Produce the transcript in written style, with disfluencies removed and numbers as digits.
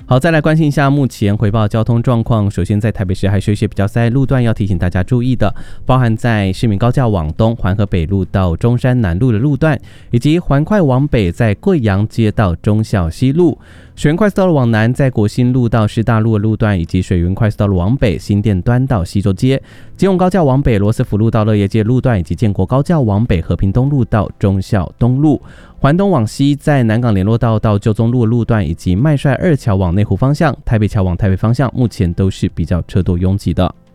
好，再来关心一下目前回报交通状况。首先在台北市还是有一些比较塞路段要提醒大家注意的，包含在市民高架往东环河北路到中山南路的路段，以及环快往北在贵阳街到忠孝西路，水源快速道路往南在国新路到师大路的路段，以及水源快速道路往北新店端到西周街，基隆高架往北罗斯福路到乐业街路段，以及建国高架往北和平东路到忠孝东路，环东往西在南港联络道到旧中路的路段，以及麦帅二桥往内湖方向、台北桥往台北方向，目前都是比较车多拥挤的。